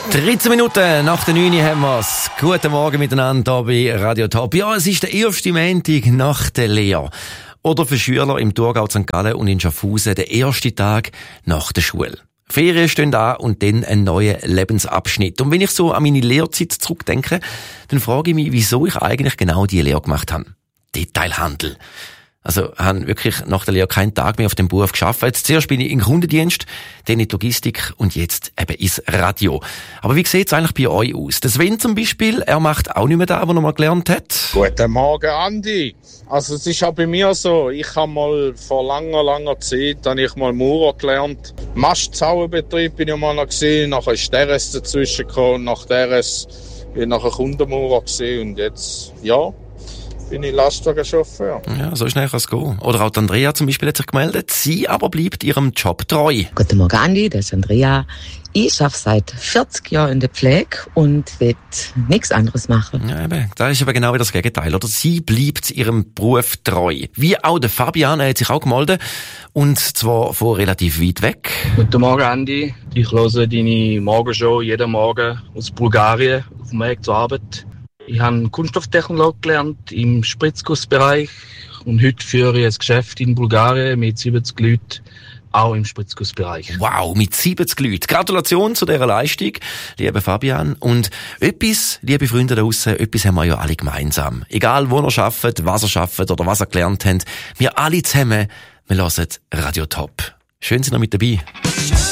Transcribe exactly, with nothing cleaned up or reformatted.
dreizehn Minuten nach der neun haben wir's. Guten Morgen miteinander hier bei Radio Top. Ja, es ist der erste Montag nach der Lehre. Oder für Schüler im Thurgau, Sankt Gallen und in Schaffhausen der erste Tag nach der Schule. Ferien stehen an und dann ein neuer Lebensabschnitt. Und wenn ich so an meine Lehrzeit zurückdenke, dann frage ich mich, wieso ich eigentlich genau diese Lehre gemacht habe. Detailhandel. Also, habe wirklich nach der Lehre keinen Tag mehr auf dem Beruf gearbeitet. Zuerst bin ich im Kundendienst, dann in die Logistik und jetzt eben ins Radio. Aber wie sieht's eigentlich bei euch aus? Der Sven zum Beispiel, er macht auch nicht mehr das, was er mal gelernt hat. Guten Morgen, Andi. Also, es ist auch bei mir so, ich habe mal vor langer, langer Zeit, habe ich mal Maurer gelernt. Mastzauberbetrieb bin ich mal noch gesehen, nachher ist D R S dazwischen gekommen, nach D R S bin ich nachher Kundenmaurer gesehen und jetzt, ja, bin ich Lastwagenchauffeur. Ja, so schnell kann es gehen. Oder auch die Andrea zum Beispiel hat sich gemeldet. Sie aber bleibt ihrem Job treu. Guten Morgen, Andi, das ist Andrea. Ich arbeite seit vierzig Jahren in der Pflege und will nichts anderes machen. Ja, eben. Das ist aber genau wie das Gegenteil, oder? Sie bleibt ihrem Beruf treu. Wie auch der Fabian, er hat sich auch gemeldet. Und zwar von relativ weit weg. Guten Morgen, Andi. Ich höre deine Morgenshow jeden Morgen aus Bulgarien auf dem Weg zur Arbeit. Ich habe Kunststofftechnologie gelernt im Spritzgussbereich und heute führe ich ein Geschäft in Bulgarien mit siebzig Leuten, auch im Spritzgussbereich. Wow, mit siebzig Leuten. Gratulation zu dieser Leistung, lieber Fabian. Und etwas, liebe Freunde da draussen, etwas haben wir ja alle gemeinsam. Egal, wo ihr arbeitet, was ihr arbeitet oder was ihr gelernt habt, wir alle zusammen, wir hören Radio Top. Schön, sind ihr mit dabei.